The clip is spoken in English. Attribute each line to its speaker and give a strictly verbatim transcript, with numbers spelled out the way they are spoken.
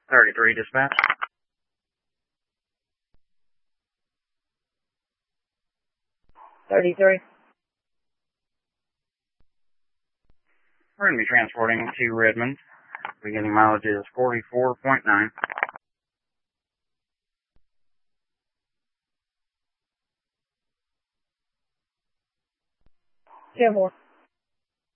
Speaker 1: thirty-three dispatch.
Speaker 2: thirty-three.
Speaker 1: We're going to be transporting to Redmond. Beginning mileage is forty-four point nine.
Speaker 2: ten four.